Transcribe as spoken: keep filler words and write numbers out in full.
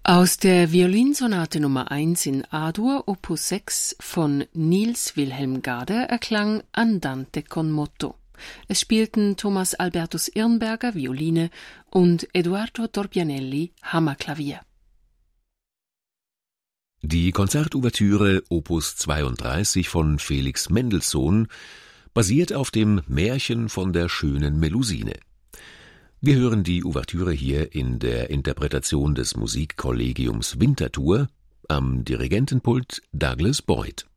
Aus der Violinsonate Nummer eins in A-Dur, Opus sechs von Niels Wilhelm Gade erklang Andante con moto. Es spielten Thomas Albertus Irnberger, Violine, und Edoardo Torbianelli, Hammerklavier. Die Konzertouvertüre Opus zweiunddreißig von Felix Mendelssohn basiert auf dem Märchen von der schönen Melusine. Wir hören die Ouvertüre hier in der Interpretation des Musikkollegiums Winterthur, am Dirigentenpult Douglas Boyd.